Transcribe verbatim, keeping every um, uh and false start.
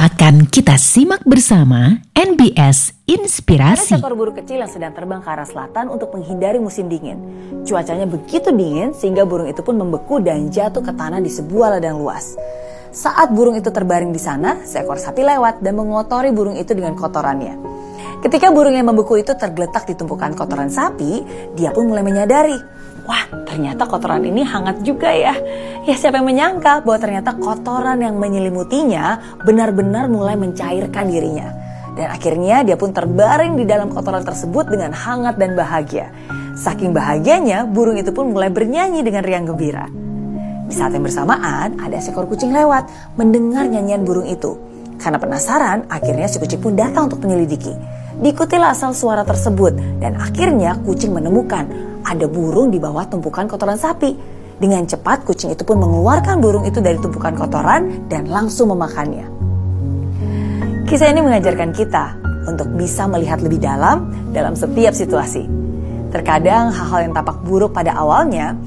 Akan kita simak bersama N B S Inspirasi. Ada seekor burung kecil yang sedang terbang ke arah selatan untuk menghindari musim dingin. Cuacanya begitu dingin sehingga burung itu pun membeku dan jatuh ke tanah di sebuah ladang luas. Saat burung itu terbaring di sana, seekor sapi lewat dan mengotori burung itu dengan kotorannya. Ketika burung yang membeku itu tergeletak di tumpukan kotoran sapi, dia pun mulai menyadari, wah, ternyata kotoran ini hangat juga ya. Ya, siapa yang menyangka bahwa ternyata kotoran yang menyelimutinya benar-benar mulai mencairkan dirinya. Dan akhirnya dia pun terbaring di dalam kotoran tersebut dengan hangat dan bahagia. Saking bahagianya, burung itu pun mulai bernyanyi dengan riang gembira. Di saat yang bersamaan, ada seekor kucing lewat mendengar nyanyian burung itu. Karena penasaran, akhirnya si kucing pun datang untuk menyelidiki. Diikutilah asal suara tersebut dan akhirnya kucing menemukan ada burung di bawah tumpukan kotoran sapi. Dengan cepat kucing itu pun mengeluarkan burung itu dari tumpukan kotoran dan langsung memakannya. Kisah ini mengajarkan kita untuk bisa melihat lebih dalam dalam setiap situasi. Terkadang hal-hal yang tampak buruk pada awalnya